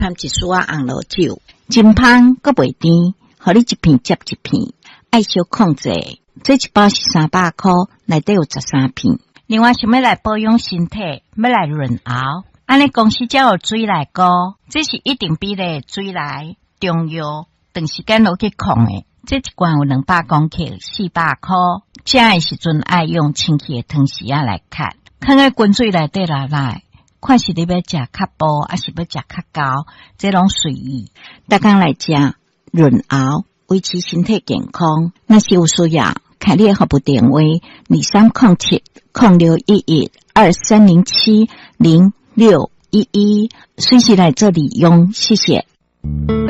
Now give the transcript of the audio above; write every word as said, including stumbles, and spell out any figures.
掺一丝仔红罗酒，真香阁袂甜，互你一片接一片，爱小控制。这一包是三百块，内底有十三片。另外，想要来保养身体，要来润喉，安尼公司才有水来膏，这是一定比例水来中药，长时间落去控的。这一罐有两百公克，四百块。食的时阵爱用清气的汤匙仔来吸，放在滚水内底来来。看是你要食较薄，还是要食较厚，这拢随意。逐工来食润喉，维持身体健康。若是有需要，开你的服务电话：二三零七零六一一二三零七零六一一，随时来这里用，谢谢。